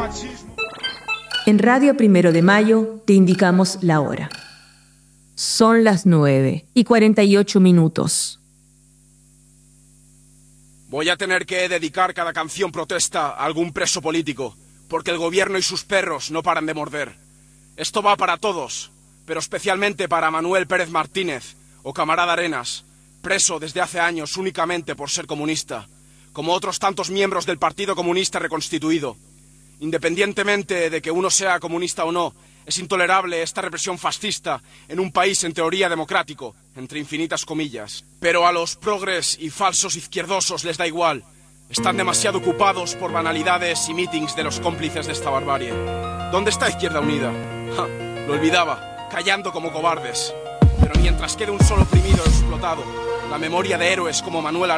En Radio 1 de Mayo te indicamos la hora. Son las 9:48. Voy a tener que dedicar cada canción protesta a algún preso político, porque el gobierno y sus perros no paran de morder. Esto va para todos, pero especialmente para Manuel Pérez Martínez o Camarada Arenas, preso desde hace años únicamente por ser comunista, como otros tantos miembros del Partido Comunista reconstituido. Independientemente de que uno sea comunista o no, es intolerable esta represión fascista en un país en teoría democrático, entre infinitas comillas. Pero a los progres y falsos izquierdosos les da igual. Están demasiado ocupados por banalidades y mítings de los cómplices de esta barbarie. ¿Dónde está Izquierda Unida? Ja, lo olvidaba, callando como cobardes. Pero mientras quede un solo oprimido explotado, la memoria de héroes como Manuel